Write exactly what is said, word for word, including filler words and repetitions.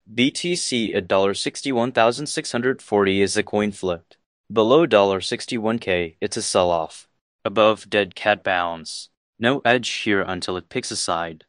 B T C at sixty-one thousand six hundred forty is a coin flipped. Below sixty-one K, it's a sell-off. Above dead cat bounce. No edge here until it picks a side.